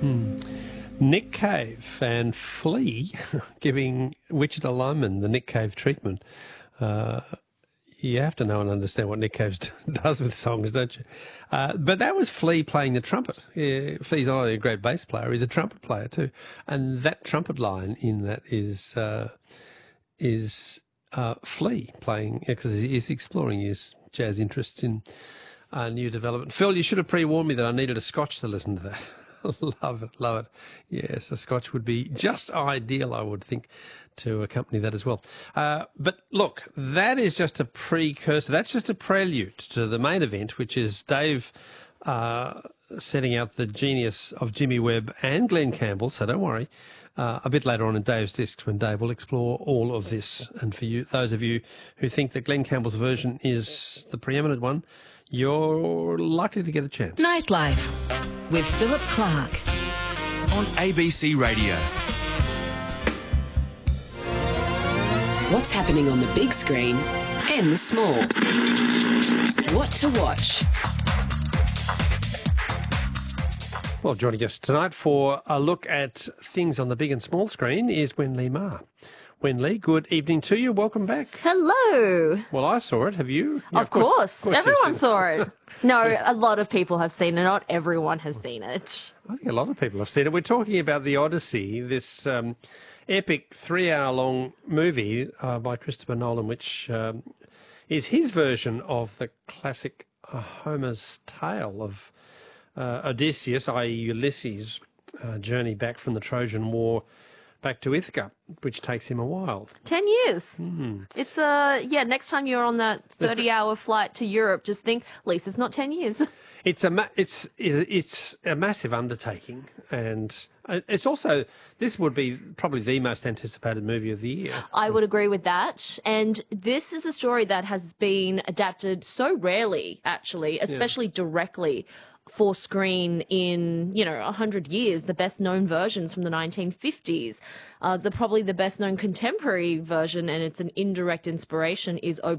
Nick Cave and Flea giving Wichita lineman the Nick Cave treatment. You have to know and understand what Nick Cave does with songs, don't you? But that was Flea playing the trumpet. Flea's not only a great bass player, he's a trumpet player too. And that trumpet line in that is Flea playing, because he's exploring his jazz interests in new development. Phil, you should have pre-warned me that I needed a scotch to listen to that. Love it, love it. Yes, a scotch would be just ideal, I would think, to accompany that as well. But look, that is just a precursor. That's just a prelude to the main event, which is Dave setting out the genius of Jimmy Webb and Glenn Campbell. So don't worry. A bit later on in Dave's Discs, when Dave will explore all of this. And for you, those of you who think that Glenn Campbell's version is the preeminent one, you're likely to get a chance. Nightlife with Philip Clark on ABC Radio. What's happening on the big screen and the small? What to watch? Well, joining us tonight for a look at things on the big and small screen is Wen Lee Ma. Wen Lee, good evening to you. Welcome back. Hello. Well, I saw it. Have you? Yeah, of course. Everyone saw it. No, a lot of people have seen it. Not everyone has seen it. I think a lot of people have seen it. We're talking about The Odyssey, this epic 3-hour-long movie by Christopher Nolan, which is his version of the classic Homer's tale of Odysseus, i.e. Ulysses' journey back from the Trojan War back to Ithaca, which takes him a while. 10 years. Mm-hmm. It's next time you're on that 30-hour flight to Europe, just think, at least it's not 10 years. It's a massive undertaking, and it's also, this would be probably the most anticipated movie of the year. I would agree with that. And this is a story that has been adapted so rarely, actually, especially directly for screen in, 100 years. The best known versions from the 1950s, probably the best known contemporary version, and it's an indirect inspiration, is O